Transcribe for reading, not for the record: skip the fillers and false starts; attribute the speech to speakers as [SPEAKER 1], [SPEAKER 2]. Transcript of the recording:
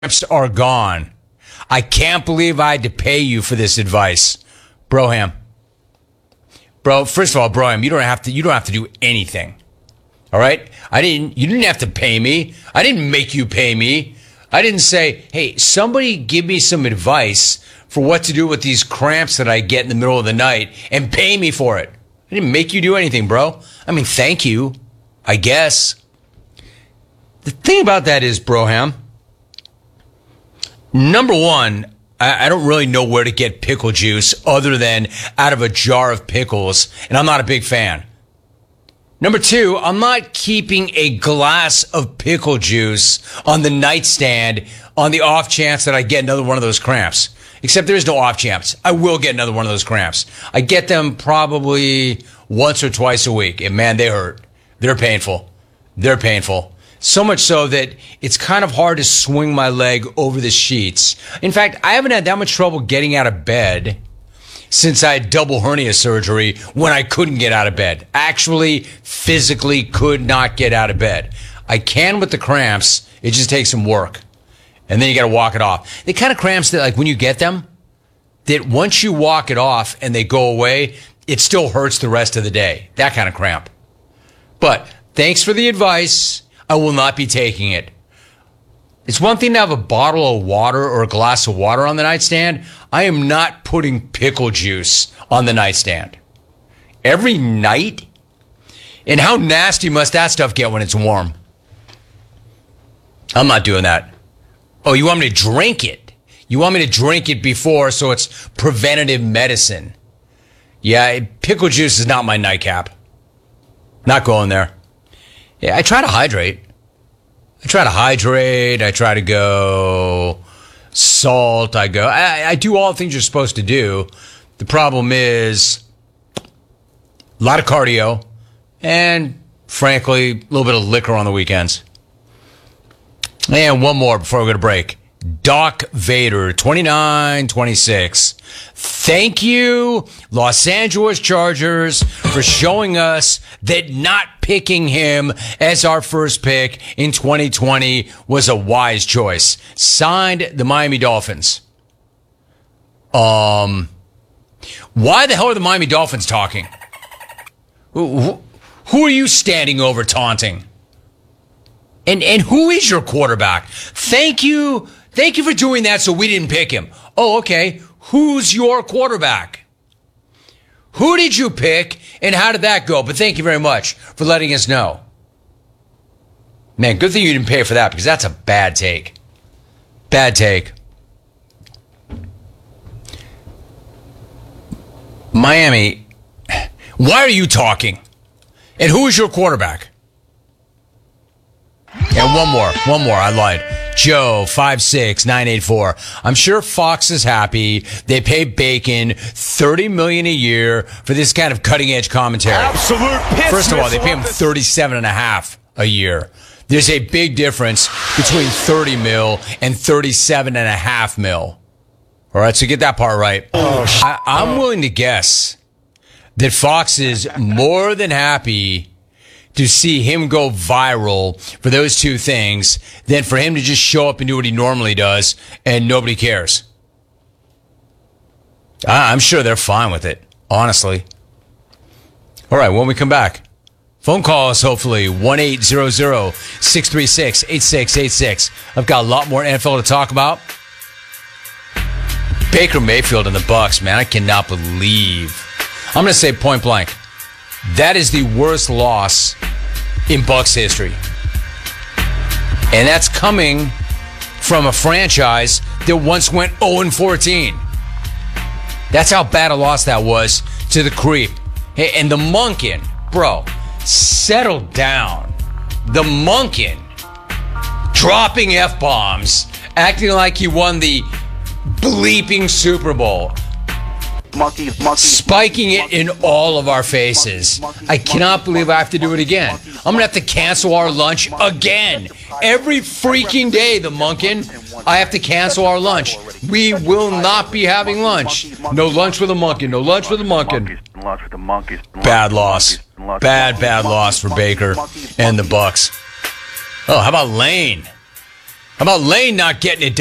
[SPEAKER 1] cramps are gone. I can't believe I had to pay you for this advice. Broham. Bro, first of all, Broham, you don't have to do anything. All right? You didn't have to pay me. I didn't make you pay me. I didn't say, hey, somebody give me some advice for what to do with these cramps that I get in the middle of the night and pay me for it. I didn't make you do anything, bro. I mean, thank you, I guess. The thing about that is, Broham, number one, I don't really know where to get pickle juice other than out of a jar of pickles, and I'm not a big fan. Number two, I'm not keeping a glass of pickle juice on the nightstand on the off chance that I get another one of those cramps. Except there is no off chance. I will get another one of those cramps. I get them probably once or twice a week, and man, they hurt. They're painful. They're painful. So much so that it's kind of hard to swing my leg over the sheets. In fact, I haven't had that much trouble getting out of bed since I had double hernia surgery when I couldn't get out of bed. Actually, physically could not get out of bed. I can with the cramps. It just takes some work. And then you got to walk it off. The kind of cramps that, like, when you get them, that once you walk it off and they go away, it still hurts the rest of the day. That kind of cramp. But thanks for the advice. I will not be taking it. It's one thing to have a bottle of water or a glass of water on the nightstand. I am not putting pickle juice on the nightstand. Every night? And how nasty must that stuff get when it's warm? I'm not doing that. Oh, you want me to drink it? You want me to drink it before so it's preventative medicine? Yeah, pickle juice is not my nightcap. Not going there. Yeah, I try to hydrate. I try to go salt. I do all the things you're supposed to do. The problem is a lot of cardio and, frankly, a little bit of liquor on the weekends. And one more before we go to break. Doc Vader, 29-26. Thank you, Los Angeles Chargers, for showing us that not picking him as our first pick in 2020 was a wise choice. Signed, the Miami Dolphins. Why the hell are the Miami Dolphins talking? Who are you standing over taunting? And who is your quarterback? Thank you for doing that so we didn't pick him. Oh, okay. Who's your quarterback? Who did you pick and how did that go? But thank you very much for letting us know. Man, good thing you didn't pay for that because that's a bad take. Bad take. Miami, why are you talking? And who is your quarterback? And one more, I lied. Joe, 56984. I'm sure Fox is happy. They pay Bacon $30 million a year for this kind of cutting edge commentary.
[SPEAKER 2] Absolute piss.
[SPEAKER 1] First of all, they pay him $37.5 a year. There's a big difference between $30 mil and $37.5 mil. All right, so get that part right. I'm willing to guess that Fox is more than happy to see him go viral for those two things than for him to just show up and do what he normally does and nobody cares. I'm sure they're fine with it, honestly. All right, when we come back, phone call us hopefully 1-800-636-8686. I've got a lot more NFL to talk about. Baker Mayfield and the Bucs, man, I cannot believe. I'm going to say point blank. That is the worst loss in Bucs history. And that's coming from a franchise that once went 0-14. That's how bad a loss that was to the creep. Hey, and the Monken, bro, settle down. The Monken dropping F-bombs, acting like he won the bleeping Super Bowl. Spiking it in all of our faces. I cannot believe I have to do it again. I'm going to have to cancel our lunch again. Every freaking day, the Monken, I have to cancel our lunch. We will not be having lunch. No lunch with a Monken. No lunch with a Monken. Bad loss. Bad loss for Baker and the Bucs. Oh, how about Lane? How about Lane not getting it